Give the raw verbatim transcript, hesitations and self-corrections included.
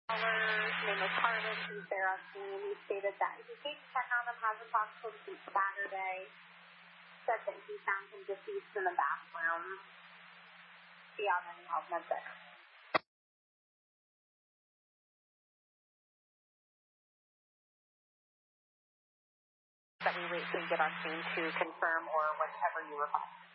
Caller's name is Harlan. He's there on scene. He stated that he came to check on him, hasn't talked to him since Saturday. Said that he found him deceased in the bathroom. Do you have any help with it? That we wait till you get on scene to confirm or whatever you request.